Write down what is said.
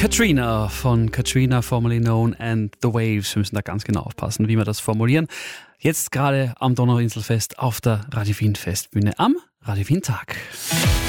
Katrina von Katrina, formerly known and The Waves. Wir müssen da ganz genau aufpassen, wie wir das formulieren. Jetzt gerade am Donauinselfest auf der Radio Wien Festbühne am Radio Wien Tag.